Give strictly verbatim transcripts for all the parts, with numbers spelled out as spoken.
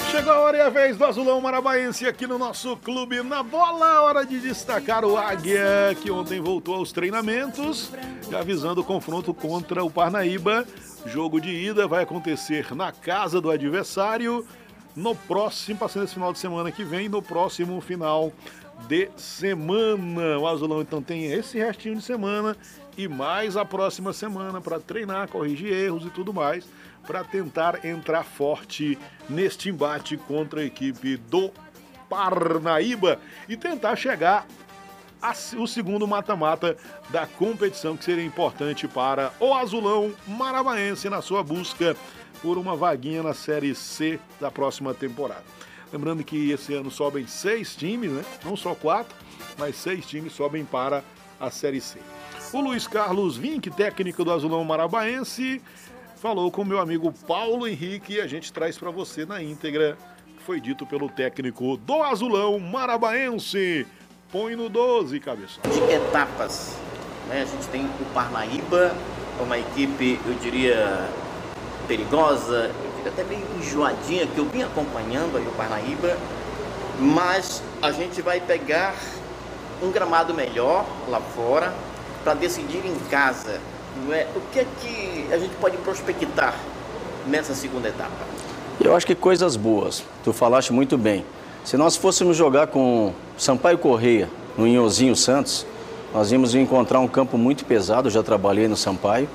Chegou a hora e a vez do Azulão Marabaense aqui no nosso Clube na Bola. Hora de destacar o Águia, que ontem voltou aos treinamentos, já avisando o confronto contra o Parnaíba. Jogo de ida vai acontecer na casa do adversário no próximo, passando esse final de semana que vem, no próximo final de semana. O Azulão então tem esse restinho de semana e mais a próxima semana para treinar, corrigir erros e tudo mais, para tentar entrar forte neste embate contra a equipe do Parnaíba e tentar chegar ao segundo mata-mata da competição, que seria importante para o Azulão Marabaense na sua busca por uma vaguinha na Série C da próxima temporada. Lembrando que esse ano sobem seis times, né? Não só quatro, mas seis times sobem para a Série C. O Luiz Carlos Vinck, técnico do Azulão Marabaense, falou com o meu amigo Paulo Henrique e a gente traz para você na íntegra o que foi dito pelo técnico do Azulão Marabaense. Põe no doze, cabeça. De etapas, né? A gente tem o Parnaíba, uma equipe, eu diria, perigosa, eu diria até meio enjoadinha, que eu vim acompanhando aí o Parnaíba, mas a gente vai pegar um gramado melhor lá fora para decidir em casa. Não é? O que é que a gente pode prospectar nessa segunda etapa? Eu acho que coisas boas. Tu falaste muito bem. Se nós fôssemos jogar com Sampaio Correia no Inhozinho Santos, nós íamos encontrar um campo muito pesado. Eu já trabalhei no Sampaio,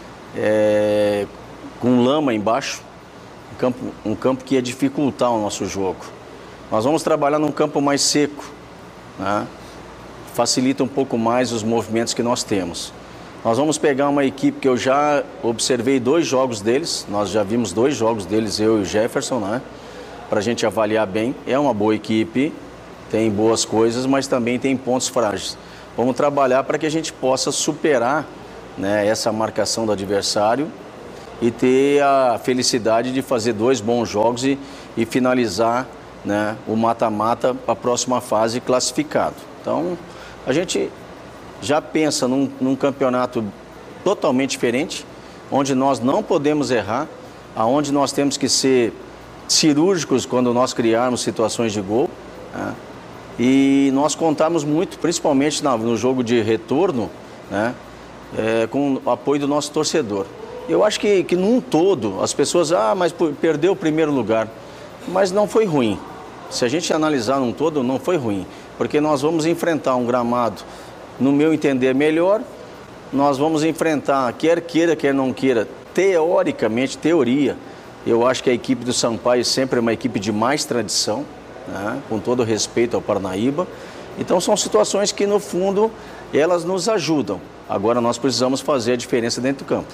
é, com lama embaixo, um campo, um campo que ia dificultar o nosso jogo. Nós vamos trabalhar num campo mais seco, né? Facilita um pouco mais os movimentos que nós temos. Nós vamos pegar uma equipe que eu já observei dois jogos deles, nós já vimos dois jogos deles, eu e o Jefferson, né? Para a gente avaliar bem. É uma boa equipe, tem boas coisas, mas também tem pontos frágeis. Vamos trabalhar para que a gente possa superar, né, essa marcação do adversário e ter a felicidade de fazer dois bons jogos e, e finalizar, né, o mata-mata para a próxima fase classificado. Então, a gente já pensa num, num campeonato totalmente diferente, onde nós não podemos errar, aonde nós temos que ser cirúrgicos quando nós criarmos situações de gol, né? E nós contamos muito, principalmente na, no jogo de retorno, né? É, com o apoio do nosso torcedor. Eu acho que, que num todo, as pessoas, ah, mas perdeu o primeiro lugar, mas não foi ruim. Se a gente analisar num todo, não foi ruim, porque nós vamos enfrentar um gramado, no meu entender, melhor. Nós vamos enfrentar, quer queira, quer não queira, teoricamente, teoria, eu acho que a equipe do Sampaio sempre é uma equipe de mais tradição, né? Com todo respeito ao Parnaíba. Então são situações que, no fundo, elas nos ajudam. Agora nós precisamos fazer a diferença dentro do campo.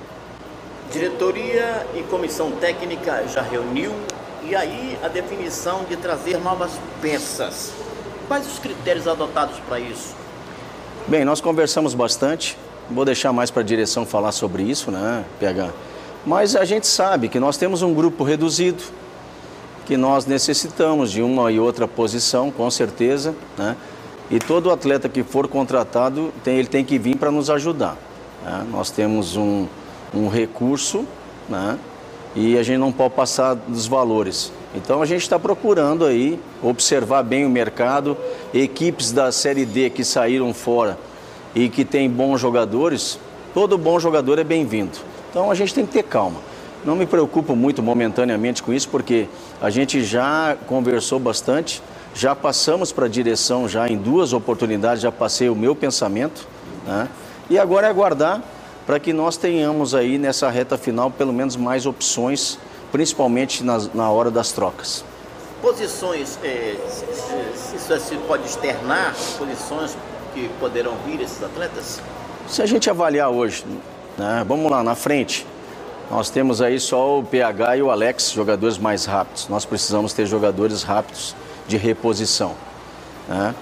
Diretoria e comissão técnica já reuniu, e aí a definição de trazer novas peças. Quais os critérios adotados para isso? Bem, nós conversamos bastante, vou deixar mais para a direção falar sobre isso, né, P H? Mas a gente sabe que nós temos um grupo reduzido, que nós necessitamos de uma e outra posição, com certeza, né? E todo atleta que for contratado, tem, ele tem que vir para nos ajudar, né? Nós temos um, um recurso, né? E a gente não pode passar dos valores. Então a gente está procurando aí observar bem o mercado, equipes da Série D que saíram fora e que tem bons jogadores, todo bom jogador é bem-vindo. Então a gente tem que ter calma. Não me preocupo muito momentaneamente com isso, porque a gente já conversou bastante, já passamos para a direção já em duas oportunidades, já passei o meu pensamento, né? E agora é aguardar para que nós tenhamos aí nessa reta final pelo menos mais opções, principalmente na, na hora das trocas. Posições, é, isso se pode externar, posições que poderão vir esses atletas? Se a gente avaliar hoje, né, vamos lá, na frente, nós temos aí só o P H e o Alex, jogadores mais rápidos. Nós precisamos ter jogadores rápidos de reposição, né?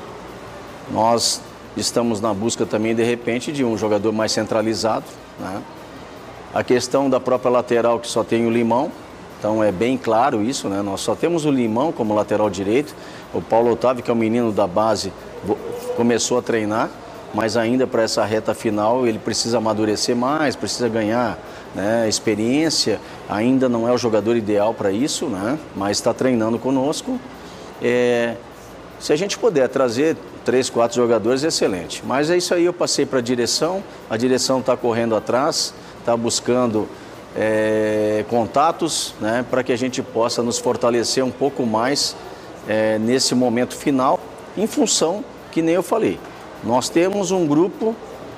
Nós estamos na busca também, de repente, de um jogador mais centralizado, né? A questão da própria lateral, que só tem o Limão, então é bem claro isso, né? Nós só temos o Limão como lateral direito. O Paulo Otávio, que é um menino da base, começou a treinar, mas ainda para essa reta final ele precisa amadurecer mais, precisa ganhar né, experiência, ainda não é o jogador ideal para isso, né, mas está treinando conosco. É, se a gente puder trazer três, quatro jogadores, é excelente. Mas é isso aí, eu passei para a direção, a direção está correndo atrás, está buscando é, contatos, né, para que a gente possa nos fortalecer um pouco mais é, nesse momento final, em função, que nem eu falei, nós temos um grupo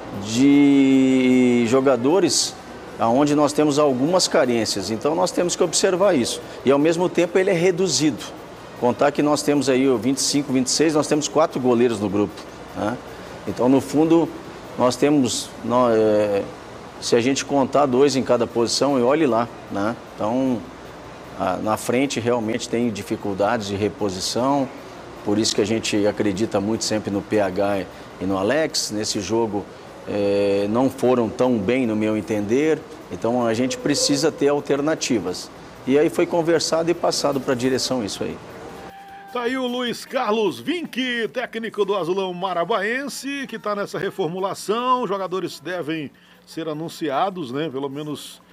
de jogadores onde nós temos algumas carências, então nós temos que observar isso. E ao mesmo tempo ele é reduzido. Contar que nós temos aí o vinte e cinco, vinte e seis, nós temos quatro goleiros no grupo, né? Então no fundo nós temos, nós, é, se a gente contar dois em cada posição, e olhe lá, né? Então a, na frente realmente tem dificuldades de reposição, por isso que a gente acredita muito sempre no P H e no Alex. Nesse jogo é, não foram tão bem no meu entender, então a gente precisa ter alternativas. E aí foi conversado e passado para a direção isso aí. Tá aí o Luiz Carlos Vinck, técnico do Azulão Marabaense, que está nessa reformulação. Os jogadores devem ser anunciados, né? Pelo menos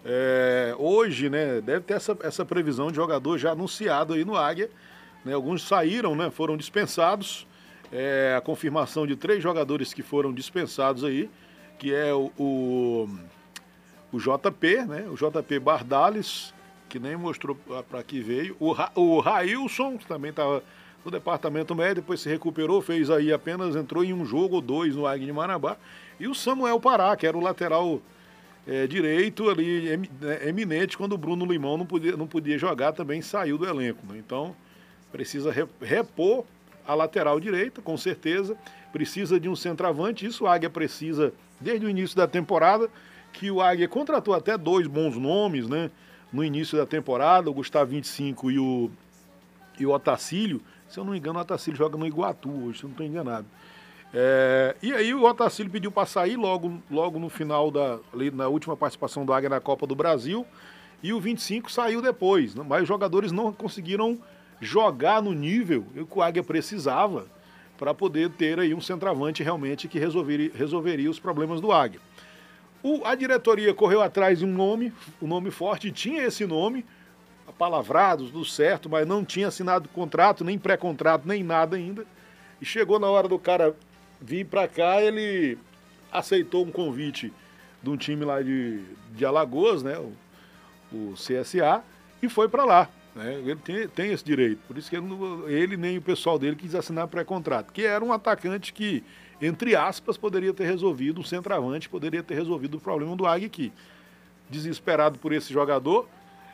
é, hoje, né? Deve ter essa, essa previsão de jogador já anunciado aí no Águia. Né? Alguns saíram, né? Foram dispensados. É, a confirmação de três jogadores que foram dispensados aí, que é o, o, o J P, né? O J P Bardales, que nem mostrou para que veio. O, Ra, o Railson, que também estava no departamento médico, depois se recuperou, fez aí apenas, entrou em um jogo ou dois no Águia de Marabá. E o Samuel Pará, que era o lateral é, direito ali, em, é, eminente, quando o Bruno Limão não podia, não podia jogar, também saiu do elenco. Né? Então, precisa re, repor a lateral direita, com certeza. Precisa de um centroavante, isso o Águia precisa desde o início da temporada, que o Águia contratou até dois bons nomes, né? No início da temporada, o Gustavo vinte e cinco e o, e o Otacílio. Se eu não me engano, o Otacílio joga no Iguatu hoje, se eu não estou enganado. É, e aí o Otacílio pediu para sair logo, logo no final, da, ali na última participação do Águia na Copa do Brasil, e o vinte e cinco saiu depois, né? Mas os jogadores não conseguiram jogar no nível que o Águia precisava para poder ter aí um centroavante realmente que resolveria, resolveria os problemas do Águia. O, a diretoria correu atrás de um nome, um nome forte, tinha esse nome, apalavrado, tudo certo, mas não tinha assinado contrato, nem pré-contrato, nem nada ainda. E chegou na hora do cara vir para cá, ele aceitou um convite de um time lá de, de Alagoas, né, o, o C S A, e foi para lá. Né? Ele tem, tem esse direito, por isso que ele, ele nem o pessoal dele quis assinar pré-contrato, que era um atacante que, entre aspas, poderia ter resolvido, o centroavante poderia ter resolvido o problema do Águia aqui. Desesperado por esse jogador,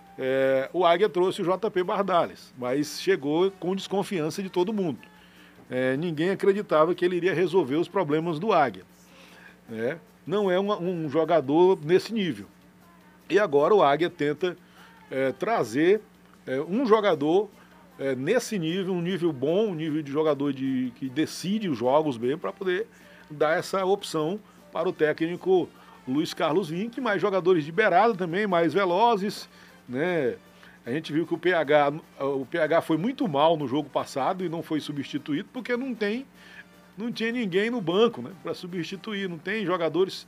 é, o Águia trouxe o J P Bardales, mas chegou com desconfiança de todo mundo. É, ninguém acreditava que ele iria resolver os problemas do Águia. É, não é uma, um jogador nesse nível. E agora o Águia tenta é, trazer é, um jogador é, nesse nível, um nível bom, um nível de jogador de, que decide os jogos mesmo, para poder dar essa opção para o técnico Luiz Carlos Vinck, mais jogadores de beirada também, mais velozes, né? A gente viu que o P H, o P H foi muito mal no jogo passado e não foi substituído porque não tem, não tinha ninguém no banco, né, para substituir, não tem jogadores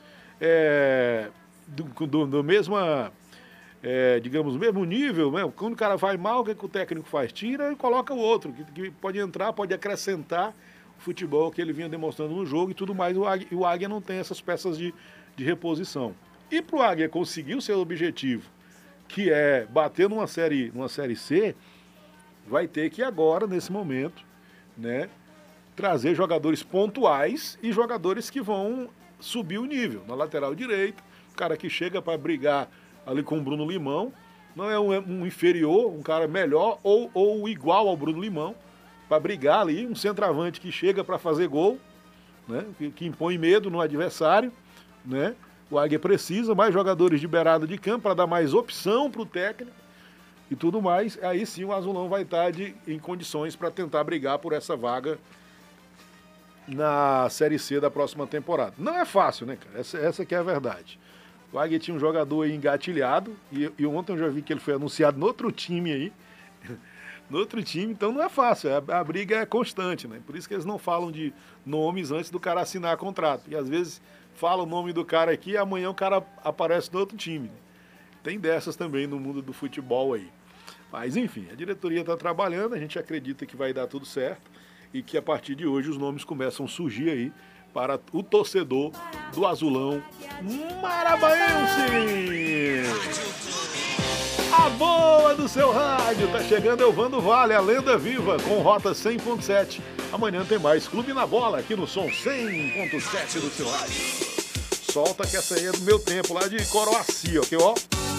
é, do, do, do mesma, é, digamos, mesmo nível, né? Quando o cara vai mal, o que, que o técnico faz? Tira e coloca o outro, que, que pode entrar, pode acrescentar o futebol que ele vinha demonstrando no jogo e tudo mais. O Águia, o Águia não tem essas peças de, de reposição. E para o Águia conseguir o seu objetivo, que é bater numa série, numa série C, vai ter que agora, nesse momento, né, trazer jogadores pontuais e jogadores que vão subir o nível. Na lateral direita, o cara que chega para brigar ali com o Bruno Limão, não é um, um inferior, um cara melhor ou, ou igual ao Bruno Limão, para brigar ali, um centroavante que chega para fazer gol, né, que, que impõe medo no adversário, né? O Águia precisa mais jogadores de beirada de campo para dar mais opção para o técnico e tudo mais. Aí sim o Azulão vai estar de, em condições para tentar brigar por essa vaga na Série C da próxima temporada. Não é fácil, né, cara? Essa, essa que é a verdade. O Águia tinha um jogador aí engatilhado e, e ontem eu já vi que ele foi anunciado no outro time aí, no outro time, então não é fácil, a, a briga é constante, né? Por isso que eles não falam de nomes antes do cara assinar contrato. E às vezes fala o nome do cara aqui e amanhã o cara aparece no outro time. Tem dessas também no mundo do futebol aí. Mas enfim, a diretoria está trabalhando, a gente acredita que vai dar tudo certo e que a partir de hoje os nomes começam a surgir aí para o torcedor do Azulão Marabaense. A boa do seu rádio, tá chegando Elvando Vale, a lenda viva, com Rota cem ponto sete. Amanhã tem mais Clube na Bola, aqui no som cem ponto sete do seu rádio. Solta que essa aí é do meu tempo, lá de Coroacia, ok, ó?